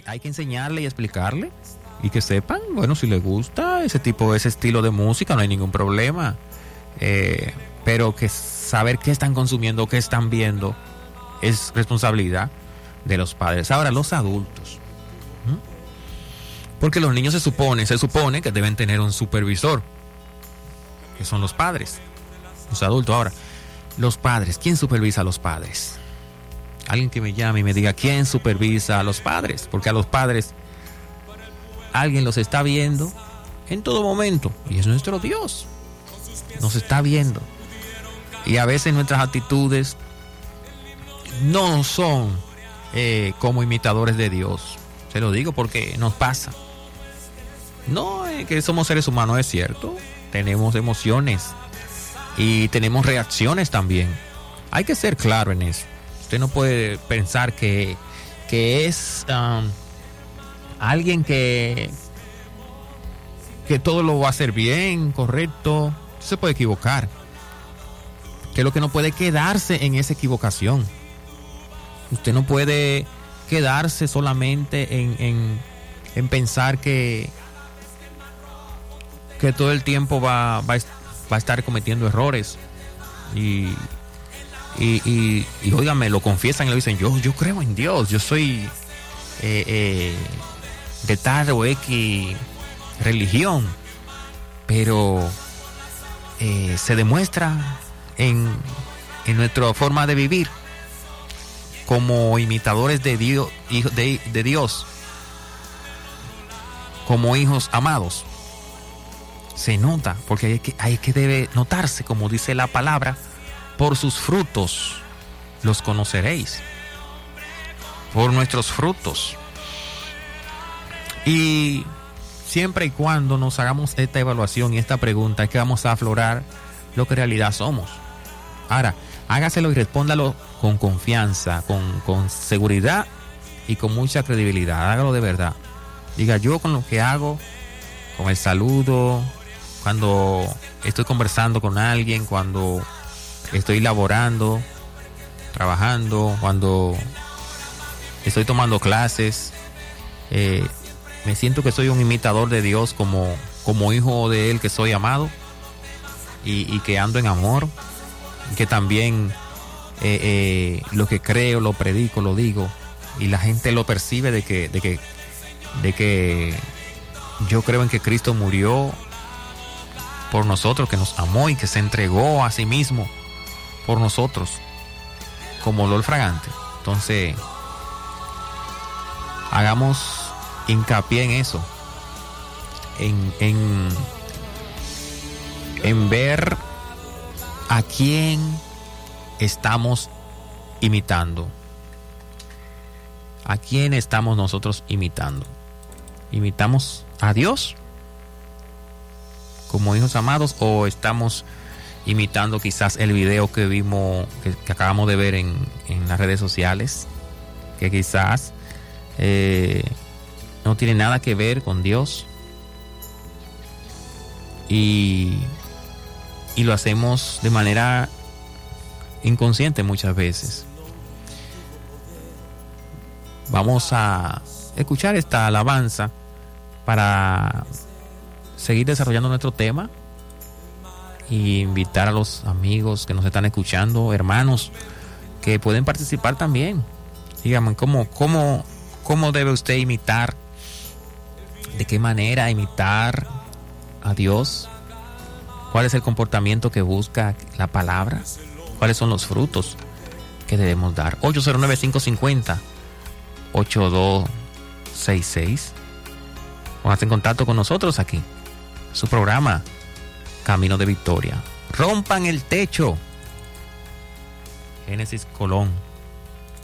hay que enseñarle y explicarle y que sepan, bueno, si les gusta ese estilo de música, no hay ningún problema. Pero que saber qué están consumiendo, qué están viendo, es responsabilidad de los padres. Ahora, los adultos. Porque los niños se supone que deben tener un supervisor, que son los padres, los adultos. Ahora, los padres, ¿quién supervisa a los padres? Alguien que me llame y me diga quién supervisa a los padres, porque a los padres alguien los está viendo en todo momento y es nuestro Dios, nos está viendo, y a veces nuestras actitudes no son como imitadores de Dios. Se lo digo porque nos pasa. No es que somos seres humanos, es cierto, tenemos emociones y tenemos reacciones también. Hay que ser claro en eso. Usted no puede pensar que es alguien que todo lo va a hacer bien, correcto. Se puede equivocar. Que lo que no puede quedarse en esa equivocación. Usted no puede quedarse solamente en pensar que todo el tiempo va a estar cometiendo errores. Y óigame, lo confiesan y lo dicen, yo creo en Dios, yo soy de tal o X religión, pero se demuestra en nuestra forma de vivir como imitadores de Dios, de Dios, como hijos amados. Se nota, porque hay que debe notarse, como dice la palabra, por sus frutos los conoceréis. Por nuestros frutos. Y siempre y cuando nos hagamos esta evaluación y esta pregunta, es que vamos a aflorar lo que en realidad somos. Ahora, hágaselo y respóndalo con confianza, con seguridad y con mucha credibilidad. Hágalo de verdad. Diga, yo con lo que hago, con el saludo, cuando estoy conversando con alguien, cuando estoy laborando, trabajando, cuando estoy tomando clases, me siento que soy un imitador de Dios como hijo de Él, que soy amado y que ando en amor, y que también lo que creo, lo predico, lo digo, y la gente lo percibe de que yo creo en que Cristo murió por nosotros, que nos amó y que se entregó a sí mismo por nosotros como olor fragante. Entonces, hagamos hincapié en eso, en ver a quién estamos imitando. ¿A quién estamos nosotros imitando? ¿Imitamos a Dios como hijos amados, o estamos imitando quizás el video que vimos, que acabamos de ver en las redes sociales, que quizás no tiene nada que ver con Dios, y lo hacemos de manera inconsciente muchas veces? Vamos a escuchar esta alabanza para seguir desarrollando nuestro tema y invitar a los amigos que nos están escuchando, hermanos, que pueden participar también. Díganme, ¿cómo debe usted imitar? ¿De qué manera imitar a Dios? ¿Cuál es el comportamiento que busca la palabra? ¿Cuáles son los frutos que debemos dar? 809-550-8266. Póngase en contacto con nosotros aquí. Su programa Camino de Victoria. Rompan el techo. Génesis Colón.